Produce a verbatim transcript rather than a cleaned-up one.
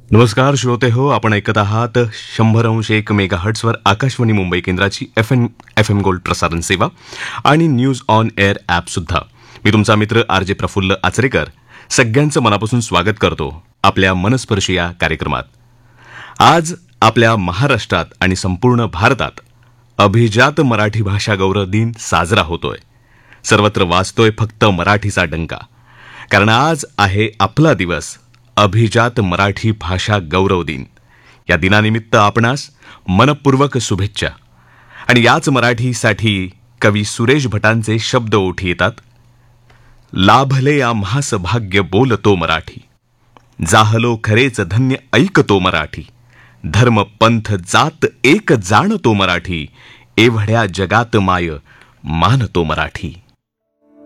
नमस्कार श्रोते हो, आपण ऐकत आहात शंभर अंश एक मेगा हर्ट्सवर आकाशवाणी मुंबई केंद्राची F M F M gold प्रसारण सेवा आणि न्यूज ऑन एअर ॲप सुद्धा. मी तुमचा मित्र आर जे प्रफुल्ल आचरेकर सगळ्यांचं मनापासून स्वागत करतो आपल्या मनस्पर्शी या कार्यक्रमात. आज आपल्या महाराष्ट्रात आणि संपूर्ण भारतात अभिजात मराठी भाषा गौरव दिन साजरा होतोय. सर्वत्र वाजतोय फक्त मराठीचा डंका, कारण आज आहे आपला दिवस अभिजात मराठी भाषा गौरव दिन. या दिनानिमित्त आपणास मनपूर्वक शुभेच्छा. आणि याच मराठीसाठी कवी सुरेश भटांचे शब्द ओठी येतात. लाभले आम्हास भाग्य बोलतो मराठी, जाहलो खरेच धन्य ऐकतो मराठी, धर्म पंथ जात एक जाणतो मराठी, एवढ्या जगात माय मानतो मराठी.